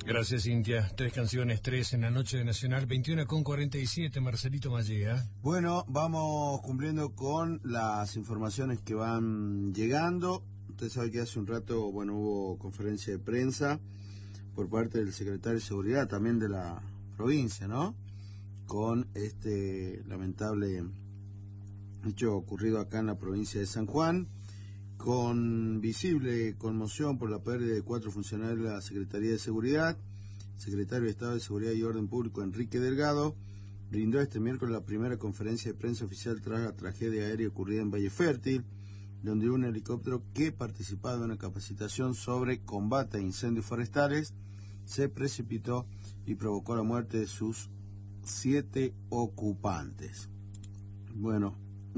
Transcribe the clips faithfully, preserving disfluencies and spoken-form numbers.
Gracias, Cintia. Tres canciones, tres en la noche de Nacional, veintiuno con cuarenta y siete, Marcelito Mallea. Bueno, vamos cumpliendo con las informaciones que van llegando. Usted sabe que hace un rato, bueno, hubo conferencia de prensa por parte del secretario de Seguridad, también de la provincia, ¿no? Con este lamentable hecho ocurrido acá en la provincia de San Juan, con visible conmoción por la pérdida de cuatro funcionarios de la Secretaría de Seguridad. El secretario de Estado de Seguridad y Orden Público, Enrique Delgado, brindó este miércoles la primera conferencia de prensa oficial tras la tragedia aérea ocurrida en Valle Fértil, donde un helicóptero que participaba en una capacitación sobre combate a incendios forestales se precipitó y provocó la muerte de sus siete ocupantes. Bueno,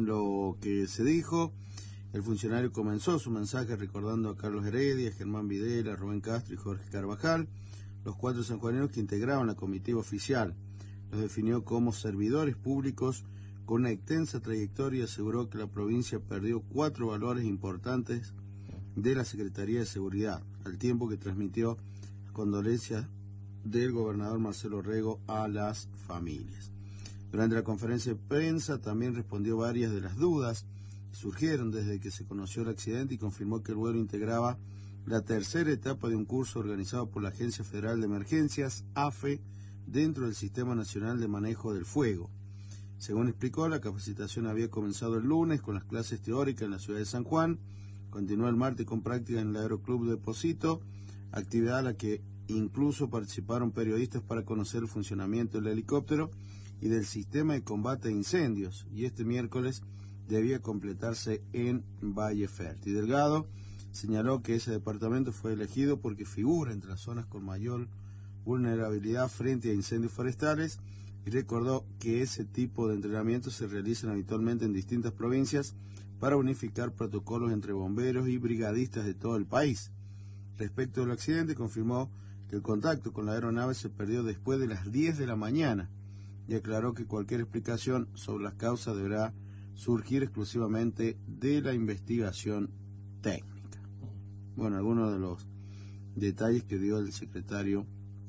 lo que se dijo: el funcionario comenzó su mensaje recordando a Carlos Heredia, Germán Videla, Rubén Castro y Jorge Carvajal, los cuatro sanjuaninos que integraban la comitiva oficial. Los definió como servidores públicos con una extensa trayectoria y aseguró que la provincia perdió cuatro valores importantes de la Secretaría de Seguridad, al tiempo que transmitió las condolencias del gobernador Marcelo Rego a las familias. Durante la conferencia de prensa también respondió varias de las dudas surgieron desde que se conoció el accidente y confirmó que el vuelo integraba la tercera etapa de un curso organizado por la Agencia Federal de Emergencias, A F E, dentro del Sistema Nacional de Manejo del Fuego. Según explicó, la capacitación había comenzado el lunes con las clases teóricas en la ciudad de San Juan, continuó el martes con prácticas en el Aeroclub de Posito, actividad a la que incluso participaron periodistas para conocer el funcionamiento del helicóptero y del sistema de combate a incendios, y este miércoles debía completarse en Valle Fértil. Delgado señaló que ese departamento fue elegido porque figura entre las zonas con mayor vulnerabilidad frente a incendios forestales y recordó que ese tipo de entrenamientos se realizan habitualmente en distintas provincias para unificar protocolos entre bomberos y brigadistas de todo el país. Respecto del accidente, confirmó que el contacto con la aeronave se perdió después de las diez de la mañana y aclaró que cualquier explicación sobre las causas deberá surgir exclusivamente de la investigación técnica. Bueno, algunos de los detalles que dio el secretario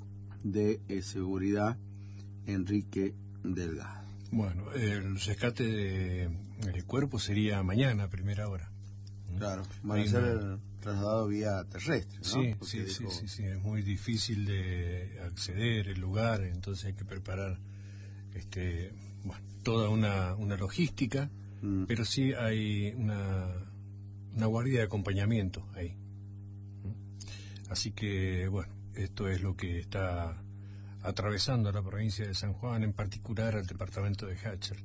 de eh, Seguridad, Enrique Delgado. Bueno, el rescate de, del cuerpo sería mañana a primera hora. Claro, van a ser una... trasladado vía terrestre, ¿no? Sí, Porque sí, dijo... sí, sí, sí, es muy difícil de acceder el lugar, entonces hay que preparar este, bueno, toda una, una logística, mm. pero sí hay una, una guardia de acompañamiento ahí. Así que, bueno, esto es lo que está atravesando la provincia de San Juan, en particular al departamento de Hatcher,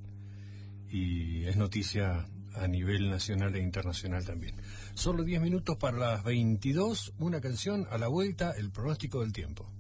y es noticia a nivel nacional e internacional también. Solo diez minutos para las veintidós, una canción, a la vuelta, el pronóstico del tiempo.